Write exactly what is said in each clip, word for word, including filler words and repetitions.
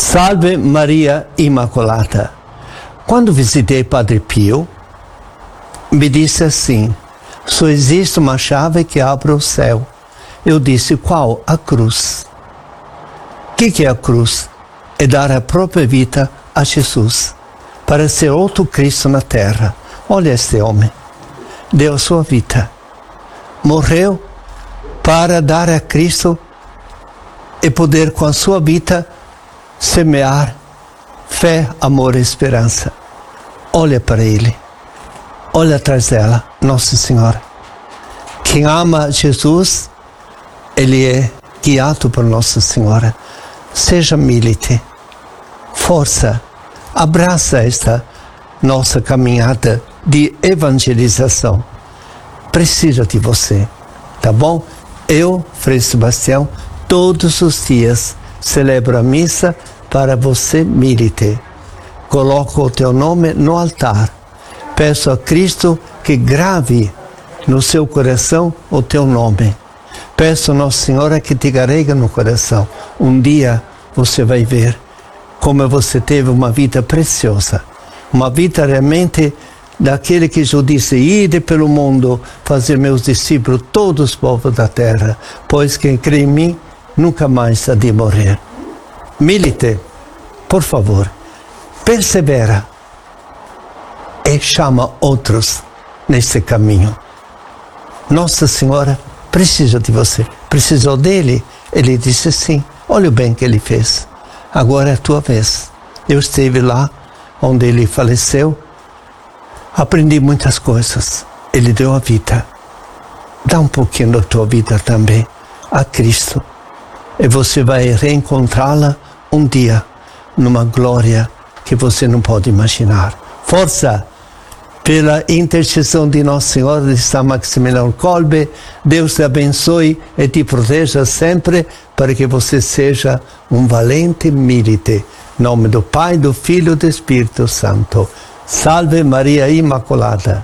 Salve Maria Imaculada. Quando visitei Padre Pio, me disse assim: só existe uma chave que abre o céu. Eu disse: qual? A cruz. O que, que é a cruz? É dar a própria vida a Jesus, para ser outro Cristo na terra. Olha este homem, deu a sua vida, morreu para dar a Cristo e poder com a sua vida semear fé, amor e esperança. Olha para ele, olha atrás dela, Nossa Senhora. Quem ama Jesus, ele é guiado por Nossa Senhora. Seja milite, força, abraça esta nossa caminhada de evangelização. Precisa de você, tá bom? Eu, Frei Sebastião, todos os dias celebro a missa para você, milite. Coloco o teu nome no altar. Peço a Cristo que grave no seu coração o teu nome. Peço a Nossa Senhora que te carregue no coração. Um dia você vai ver como você teve uma vida preciosa. Uma vida realmente daquele que Jesus disse: ide pelo mundo, fazer meus discípulos todos os povos da terra, pois quem crê em mim nunca mais há de morrer. Milite, por favor, persevera e chama outros nesse caminho. Nossa Senhora precisa de você. Precisou dele? Ele disse sim. Olha o bem que ele fez. Agora é a tua vez. Eu estive lá onde ele faleceu. Aprendi muitas coisas. Ele deu a vida. Dá um pouquinho da tua vida também a Cristo. E você vai reencontrá-la um dia numa glória que você não pode imaginar. Força! Pela intercessão de Nossa Senhora de São Maximiliano Kolbe, Deus te abençoe e te proteja sempre para que você seja um valente milite. Em nome do Pai, do Filho e do Espírito Santo. Salve Maria Imaculada.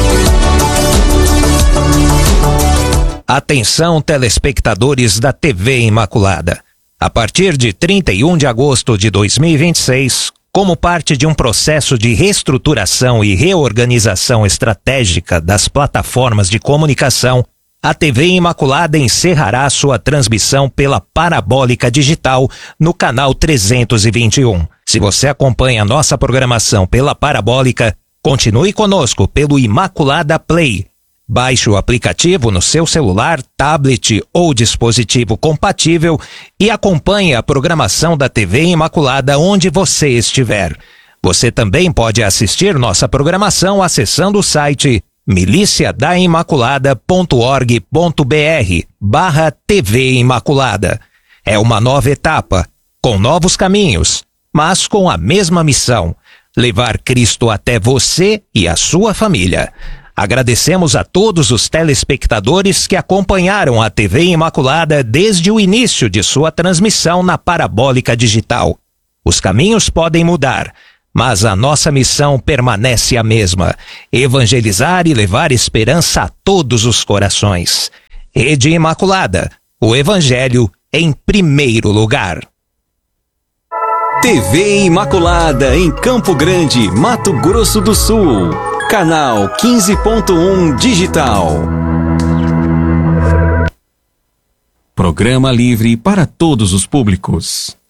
Atenção, telespectadores da T V Imaculada. A partir de trinta e um de agosto de dois mil e vinte e seis, como parte de um processo de reestruturação e reorganização estratégica das plataformas de comunicação, a T V Imaculada encerrará sua transmissão pela Parabólica Digital no canal trezentos e vinte e um. Se você acompanha nossa programação pela Parabólica, continue conosco pelo Imaculada Play. Baixe o aplicativo no seu celular, tablet ou dispositivo compatível e acompanhe a programação da T V Imaculada onde você estiver. Você também pode assistir nossa programação acessando o site milícia da imaculada ponto org ponto br barra T V Imaculada. É uma nova etapa, com novos caminhos, mas com a mesma missão: levar Cristo até você e a sua família. Agradecemos a todos os telespectadores que acompanharam a T V Imaculada desde o início de sua transmissão na Parabólica Digital. Os caminhos podem mudar, mas a nossa missão permanece a mesma: evangelizar e levar esperança a todos os corações. Rede Imaculada, o Evangelho em primeiro lugar. T V Imaculada em Campo Grande, Mato Grosso do Sul. Canal quinze ponto um Digital. Programa livre para todos os públicos.